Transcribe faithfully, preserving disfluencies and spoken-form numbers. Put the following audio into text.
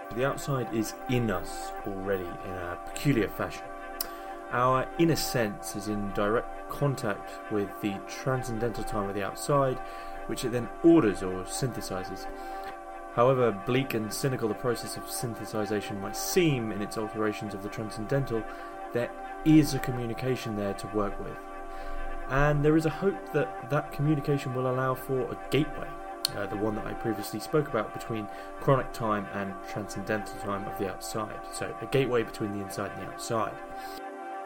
The outside is in us already in a peculiar fashion. Our inner sense is in direct contact with the transcendental time of the outside, which it then orders or synthesizes. However bleak and cynical the process of synthesization might seem in its alterations of the transcendental, there is a communication there to work with. And there is a hope that that communication will allow for a gateway, uh, the one that I previously spoke about, between chronic time and transcendental time of the outside. So a gateway between the inside and the outside.